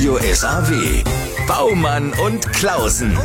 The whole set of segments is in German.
Radio SAW. Baumann und Klausen.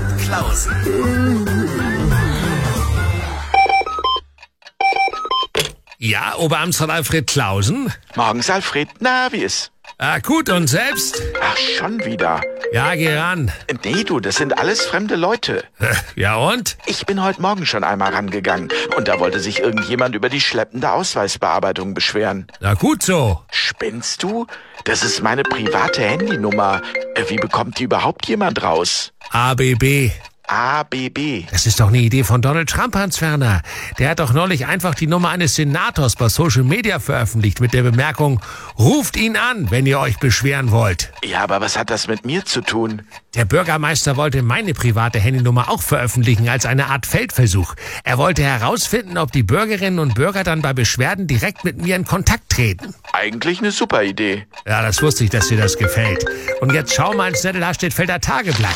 Ja, Oberamtsrat Alfred Klausen? Morgens, Alfred. Na, wie ist? Gut, und selbst? Ach, schon wieder. Ja, geh ran. Nee, du, das sind alles fremde Leute. Ja, und? Ich bin heute Morgen schon einmal rangegangen und da wollte sich irgendjemand über die schleppende Ausweisbearbeitung beschweren. Na gut so. Spinnst du? Das ist meine private Handynummer. Wie bekommt die überhaupt jemand raus? ABB. ABB. Das ist doch eine Idee von Donald Trump, Hans Werner. Der hat doch neulich einfach die Nummer eines Senators bei Social Media veröffentlicht mit der Bemerkung, ruft ihn an, wenn ihr euch beschweren wollt. Ja, aber was hat das mit mir zu tun? Der Bürgermeister wollte meine private Handynummer auch veröffentlichen als eine Art Feldversuch. Er wollte herausfinden, ob die Bürgerinnen und Bürger dann bei Beschwerden direkt mit mir in Kontakt treten. Eigentlich eine super Idee. Ja, das wusste ich, dass dir das gefällt. Und jetzt schau mal ins Nettelhardstedtfelder Tageblatt.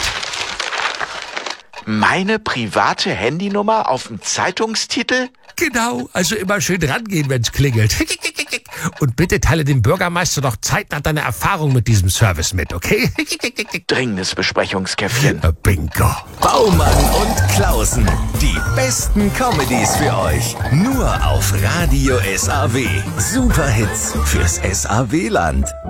Meine private Handynummer auf dem Zeitungstitel? Genau, also immer schön rangehen, wenn's klingelt. Und bitte teile dem Bürgermeister doch zeitnah deine Erfahrung mit diesem Service mit, okay? Dringendes Besprechungskäffchen. Bingo. Baumann und Klausen. Die besten Comedies für euch. Nur auf Radio SAW. Superhits fürs SAW-Land.